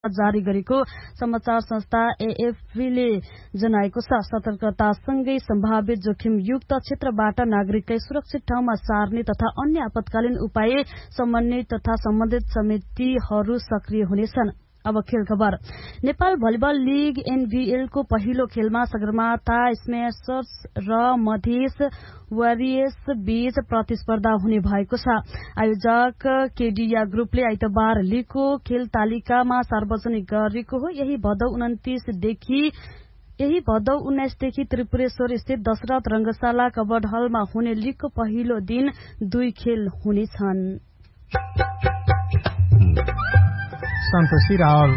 जारी गरेको समाचार संस्था एएफपीले जनाएको छ। सतर्कतासँगै सम्भावित जोखिमयुक्त क्षेत्रबाट नागरिकलाई सुरक्षित ठाउँमा सार्ने तथा अन्य आपतकालीन उपाय समन्वित तथा सम्बन्धित समितिहरू सक्रिय हुनेछन्। अब खेल खबर। नेपाल भलिबल लीग एनबीएल को पहिलो खेलमा सगरमाथा स्मेशर्स र मधेस वारियर्स बीच प्रतिस्पर्धा हुने भएको छ। आयोजक केडिया ग्रुपले आइतबार लीगको खेल तालिकामा सार्वजनिक गरेको हो। यही भदौ 19 देखि त्रिपुरेश्वर स्थित दशरथ रंगशाला कबड हलमा हुने लीगको पहिलो दिन 2 खेल हुनेछन्। सन्तोषी रावल।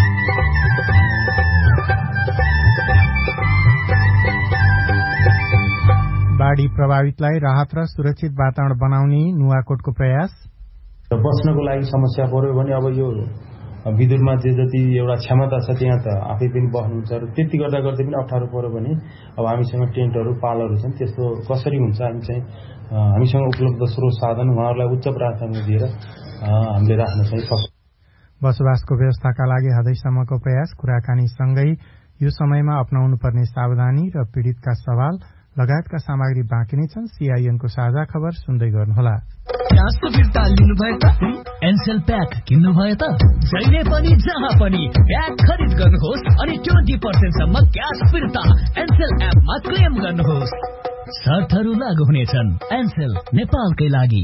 बाढ़ी प्रभावितलाई राहत र सुरक्षित वातावरण बनाउने नुवाकोटको प्रयास। बस्नको लागि समस्या पर्यो भने अब यो विद्युतमा जे जति एउटा क्षमता छ त्यहाँ त आफै पनि बस्नुहुन्छ र त्यति गर्दा गर्दै पनि अप्ठ्यारो पर्यो भने अब हामीसँग टेन्टहरू पालहरू छन्। त्यस्तो कसरी हुन्छ हामी चाहिँ हामीसँग उपलब्ध स्रोत साधन उहाँहरूलाई उच्च प्राथमिकता दिएर हामीले राख्न चाहिँ सक्छौँ। बसोबासको व्यवस्थाका लागि हदैसम्मको प्रयास, कुराकानी सँगै यो समयमा अपनाउनु पर्ने सावधानी र पीड़ितका सवाल लगायतका सामग्री बाँकी नै छन्। सीआईएनको साझा खबर सुन्दै गर्नुहोला। क्यासको फिर्ता लिनुभयो त एनसेल प्याक किन्नुभयो त जहिले पनि जहाँ पनि प्याक खरिद गर्नुहोस् अनि 20% सम्म क्यास फिर्ता एनसेल एपमा क्लेम गर्नुहोस्। शर्तहरू लागू हुनेछन्। एनसेल नेपालकै लागि।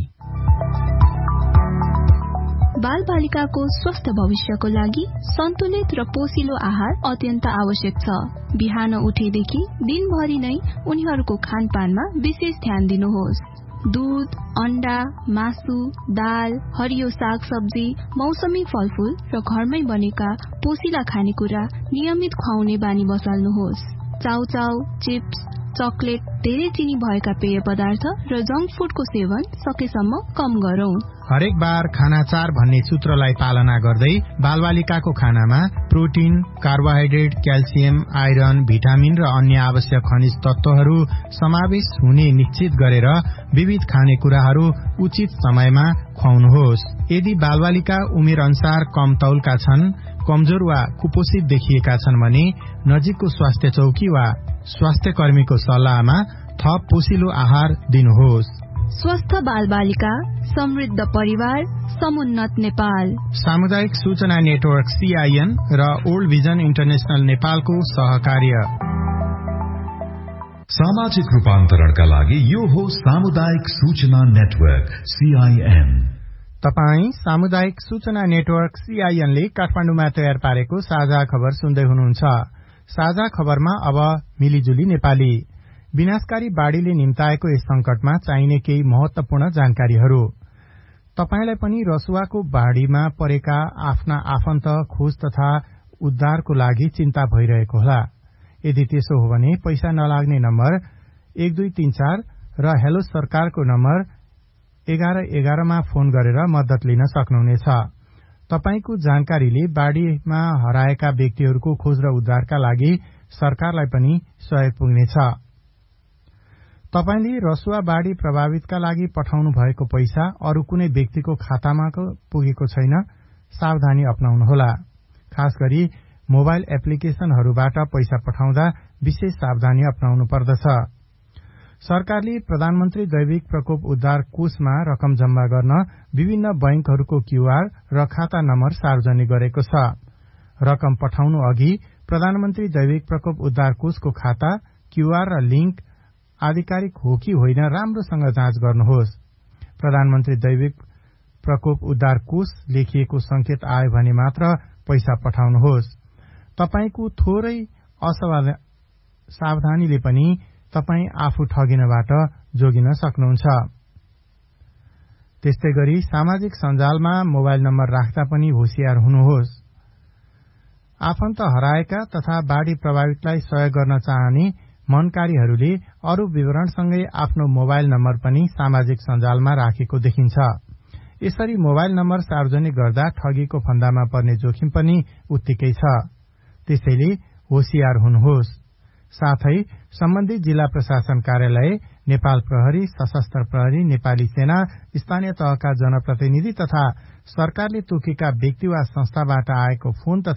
बालबालिकाको स्वस्थ भविष्यको लागि सन्तुलित र पोषिलो आहार अत्यन्त आवश्यक छ। बिहान उठेदेखि दिनभरि नै उनीहरूको खानपानमा विशेष ध्यान दिनुहोस्। दूध, अण्डा, मासु, दाल, हरियो साग सब्जी, मौसमी फलफूल र घरमै बनेका पोषिला खानेकुरा नियमित खुवाउने बानी बसाल्नुहोस्। चाउचाउ, चिप्स, चकलेट, धेरै चिनी भएका पेय पदार्थ र जंक फूडको सेवन सकेसम्म कम गरौं। हरेक बार खाना 4 भन्ने सूत्रलाई पालना गर्दै बालबालिकाको खानामा protein, carbohydrate, calcium, iron, vitamin र अन्य आवश्यक खनिज तत्वहरू समावेश हुने निश्चित गरेर विविध खानेकुराहरू उचित समयमा खुवाउनुहोस्। यदि बालबालिका उमेर अनुसार कम तौलका छन्, कमजोर वा कुपोषित देखिएका छन् भने नजिकको स्वास्थ्य चौकी वा स्वास्थ्य कर्मीको सल्लाहमा थप पोषिलो आहार दिनुहोस्। स्वस्थ बालबालिका, समृद्ध परिवार, समुन्नत नेपाल। सामुदायिक सूचना नेटवर्क सीआईएन र ओल्ड भिजन इन्टरनेशनल नेपालको सहकार्य। सामाजिक रूपान्तरणका लागि यो हो सामुदायिक सूचना नेटवर्क सीआईएन। तपाई सामुदायिक सूचना नेटवर्क सीआईएनले काठमाडौँमा तयार पारेको साझा खबर सुन्दै हुनुहुन्छ। साझा खबरमा अब मिलिजुली नेपाली। विनाशकारी बाढ़ीले निम्ताएको यस संकटमा चाहिने केही महत्वपूर्ण जानकारीहरू। तपाईलाई पनि रसुवाको बाढ़ीमा परेका आफ्ना आफन्त खोज तथा उद्धारको लागि चिन्ता भइरहेको होला। यदि त्यसो हो भने पैसा नलाग्ने नम्बर 1234 र हेलो सरकारको नम्बर 1111 मा फोन गरेर मद्दत लिन सक्नुहुनेछ। तपाईको जानकारीले बाढ़ीमा हराएका व्यक्तिहरूको खोज र उद्धारका लागि सरकारलाई पनि सहयोग पुग्नेछ। तपाईले रसुवा बाढ़ी प्रभावितका लागि पठाउनु भएको पैसा अरू कुनै व्यक्तिको खातामा पुगेको छैन, सावधानी अपनाउनुहोला। खास गरी मोबाइल एप्लिकेशनहरूबाट पैसा पठाउँदा विशेष सावधानी अपनाउनु पर्दछ। सरकारले प्रधानमन्त्री दैविक प्रकोप उद्धार कोषमा रकम जम्मा गर्न विभिन्न बैंकहरूको क्यूआर र खाता नम्बर सार्वजनिक गरेको छ। रकम पठाउनु अघि प्रधानमन्त्री दैविक प्रकोप उद्धार कोषको खाता, क्यूआर र लिंक आधिकारिक हो कि होइन राम्रोसँग जाँच गर्नुहोस्। प्रधानमन्त्री दैविक प्रकोप उद्धार कोष लेखिएको संकेत आयो भने मात्र पैसा पठाउनुहोस्। तपाईको थोरै सावधानीले पनि तपाई आफू ठगिनबाट जोगिन सक्नुहुन्छ। त्यस्तै गरी सामाजिक सञ्जालमा मोबाइल नम्बर राख्दा पनि होशियार हुनुहोस्। आफन्त हराएका तथा बाढ़ी प्रभावितलाई सहयोग गर्न चाहने मनकारीहरूले अरू विवरणसँगै आफ्नो मोबाइल नम्बर पनि सामाजिक सञ्जालमा राखेको देखिन्छ। यसरी मोबाइल नम्बर सार्वजनिक गर्दा ठगीको फन्दामा पर्ने जोखिम पनि उत्तिकै छ। त्यसैले होशियार हुनुहोस्। साथै सम्बन्धित जिल्ला प्रशासन कार्यालय, नेपाल प्रहरी, सशस्त्र प्रहरी, नेपाली सेना, स्थानीय तहका जनप्रतिनिधि तथा सरकारले तोकेका व्यक्ति वा संस्थाबाट आएको फोन तथा